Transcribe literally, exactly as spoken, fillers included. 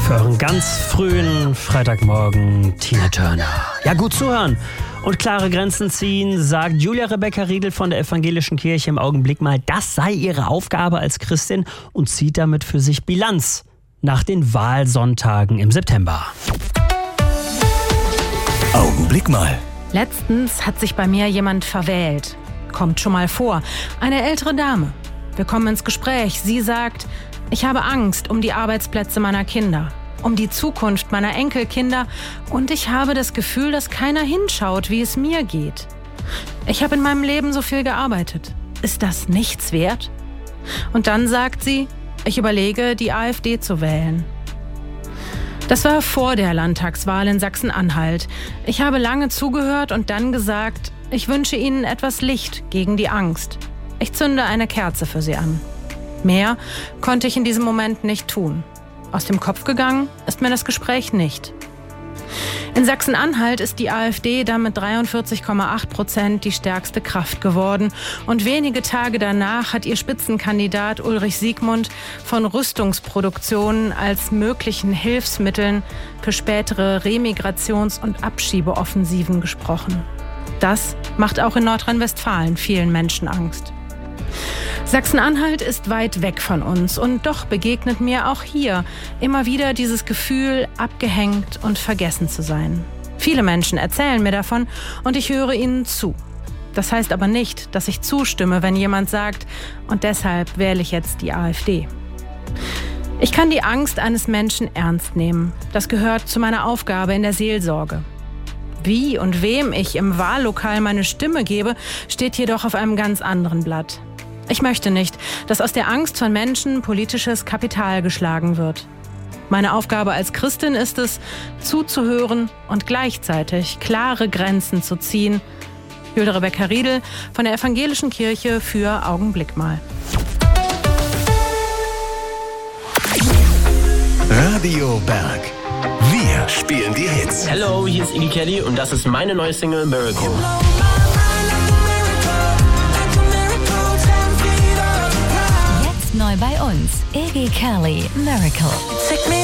Für euren ganz frühen Freitagmorgen Tina Turner. Ja, gut zuhören und klare Grenzen ziehen, sagt Julia Rebecca Riedel von der Evangelischen Kirche im Augenblick mal, das sei ihre Aufgabe als Christin und zieht damit für sich Bilanz nach den Wahlsonntagen im September. Augenblick mal. Letztens hat sich bei mir jemand verwählt. Kommt schon mal vor. Eine ältere Dame. Wir kommen ins Gespräch. Sie sagt, ich habe Angst um die Arbeitsplätze meiner Kinder, um die Zukunft meiner Enkelkinder und ich habe das Gefühl, dass keiner hinschaut, wie es mir geht. Ich habe in meinem Leben so viel gearbeitet. Ist das nichts wert? Und dann sagt sie, ich überlege, die AfD zu wählen. Das war vor der Landtagswahl in Sachsen-Anhalt. Ich habe lange zugehört und dann gesagt, ich wünsche Ihnen etwas Licht gegen die Angst. Ich zünde eine Kerze für Sie an. Mehr konnte ich in diesem Moment nicht tun. Aus dem Kopf gegangen ist mir das Gespräch nicht. In Sachsen-Anhalt ist die AfD dann mit dreiundvierzig Komma acht Prozent die stärkste Kraft geworden. Und wenige Tage danach hat ihr Spitzenkandidat Ulrich Siegmund von Rüstungsproduktionen als möglichen Hilfsmitteln für spätere Remigrations- und Abschiebeoffensiven gesprochen. Das macht auch in Nordrhein-Westfalen vielen Menschen Angst. Sachsen-Anhalt ist weit weg von uns und doch begegnet mir auch hier immer wieder dieses Gefühl, abgehängt und vergessen zu sein. Viele Menschen erzählen mir davon und ich höre ihnen zu. Das heißt aber nicht, dass ich zustimme, wenn jemand sagt, und deshalb wähle ich jetzt die AfD. Ich kann die Angst eines Menschen ernst nehmen. Das gehört zu meiner Aufgabe in der Seelsorge. Wie und wem ich im Wahllokal meine Stimme gebe, steht jedoch auf einem ganz anderen Blatt. Ich möchte nicht, dass aus der Angst von Menschen politisches Kapital geschlagen wird. Meine Aufgabe als Christin ist es, zuzuhören und gleichzeitig klare Grenzen zu ziehen. Julia Rebecca Riedel von der Evangelischen Kirche für Augenblick mal. Radio Berg. Wir spielen die Hits. Hello, hier ist Iggy Kelly und das ist meine neue Single Miracle. Jetzt neu bei uns, Iggy Kelly, Miracle.